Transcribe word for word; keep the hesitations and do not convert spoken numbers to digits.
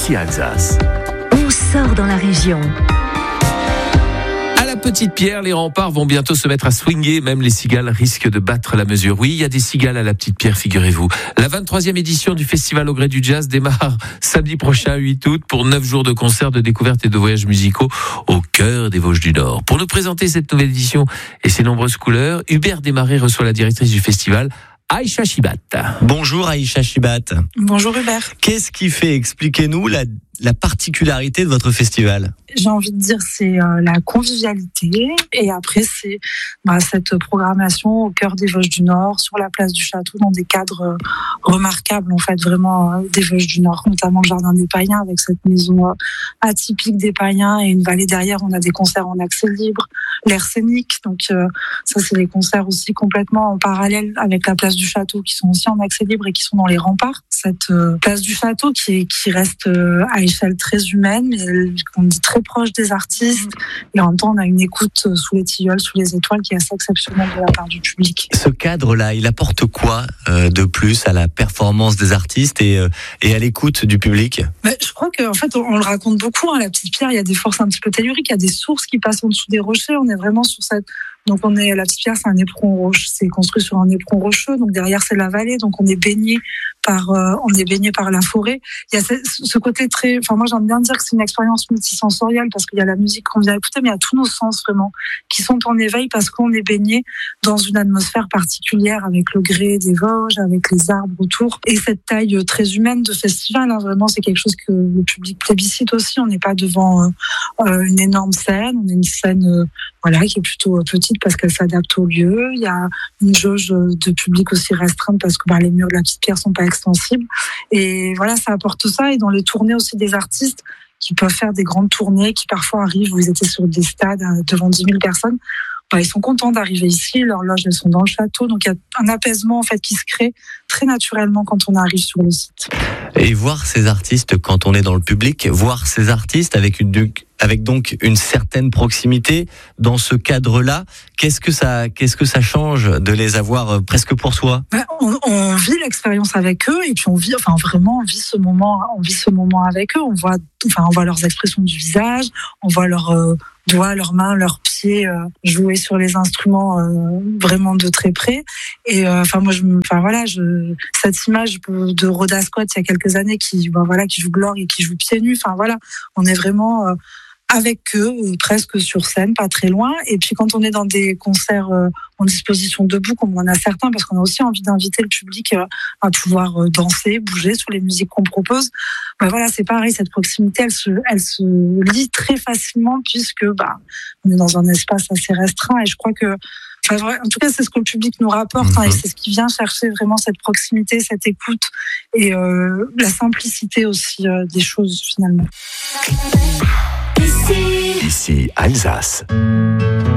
Ici Alsace. On sort dans la région. À la Petite Pierre, les remparts vont bientôt se mettre à swinguer. Même les cigales risquent de battre la mesure. Oui, il y a des cigales à la Petite Pierre, figurez-vous. La vingt-troisième édition du Festival au gré du jazz démarre samedi prochain, huit août, pour neuf jours de concerts, de découvertes et de voyages musicaux au cœur des Vosges du Nord. Pour nous présenter cette nouvelle édition et ses nombreuses couleurs, Hubert Desmarais reçoit la directrice du festival, Aïcha Chibat. Bonjour Aïcha Chibat. Bonjour Hubert. Qu'est-ce qui fait, expliquez-nous, la, la particularité de votre festival ? J'ai envie de dire c'est euh, la convivialité et après c'est bah, cette programmation au cœur des Vosges du Nord, sur la place du Château, dans des cadres euh, remarquables en fait, vraiment euh, des Vosges du Nord, notamment le Jardin des Païens avec cette maison euh, atypique des Païens et une vallée derrière. On a des concerts en accès libre, l'air scénique, donc euh, ça c'est des concerts aussi complètement en parallèle avec la place du Château qui sont aussi en accès libre et qui sont dans les remparts. Cette euh, place du Château qui, est, qui reste euh, à échelle très humaine, mais qu'on dit très proche des artistes, et en même temps on a une écoute sous les tilleuls, sous les étoiles qui est assez exceptionnelle de la part du public. Ce cadre-là, il apporte quoi euh, de plus à la performance des artistes et, euh, et à l'écoute du public ? Mais je crois qu'en fait on, on le raconte beaucoup, hein, la Petite Pierre, il y a des forces un petit peu telluriques, il y a des sources qui passent en dessous des rochers, on est vraiment sur cette... Donc on est, la Petite Pierre, c'est un éperon rocheux, c'est construit sur un éperon rocheux, donc derrière c'est la vallée, donc on est baigné par, euh, on est baigné par la forêt. Il y a ce, ce côté très, enfin moi j'aime bien dire que c'est une expérience multisensorielle parce qu'il y a la musique qu'on vient écouter, mais il y a tous nos sens vraiment qui sont en éveil parce qu'on est baigné dans une atmosphère particulière avec le grès des Vosges, avec les arbres autour et cette taille très humaine de festival. Hein, vraiment, c'est quelque chose que le public plébiscite aussi. On n'est pas devant euh, une énorme scène, on est une scène euh, voilà qui est plutôt petite parce qu'elle s'adapte au lieu. Il y a une jauge de public aussi restreinte parce que bah, les murs de la Petite Pierre sont pas extensibles. Et voilà, ça apporte ça. Et dans les tournées aussi des artistes qui peuvent faire des grandes tournées, qui parfois arrivent, vous étiez sur des stades devant dix mille personnes, bah, ils sont contents d'arriver ici, leurs loges elles sont dans le château, donc il y a un apaisement en fait qui se crée très naturellement quand on arrive sur le site. Et voir ces artistes quand on est dans le public, voir ces artistes avec une avec donc une certaine proximité dans ce cadre-là, qu'est-ce que ça qu'est-ce que ça change de les avoir presque pour soi ? Ben, on, on vit l'expérience avec eux et puis on vit enfin vraiment on vit ce moment on vit ce moment avec eux, on voit enfin on voit leurs expressions du visage, on voit leurs euh, doigts, leurs mains, leurs pieds euh, jouer sur les instruments euh, vraiment de très près et euh, enfin moi je enfin voilà je cette image de Rhoda Scott il y a quelques années qui ben, voilà qui joue Glore et qui joue pieds nus, enfin voilà on est vraiment euh, avec eux, presque sur scène, pas très loin. Et puis quand on est dans des concerts euh, en disposition debout, comme on en a certains, parce qu'on a aussi envie d'inviter le public euh, à pouvoir euh, danser, bouger sur les musiques qu'on propose, bah voilà, c'est pareil, cette proximité, elle se, elle se lie très facilement puisque bah, on est dans un espace assez restreint. Et je crois que, enfin, en tout cas, c'est ce que le public nous rapporte, hein, et c'est ce qui vient chercher vraiment cette proximité, cette écoute et euh, la simplicité aussi euh, des choses finalement. Ici Alsace.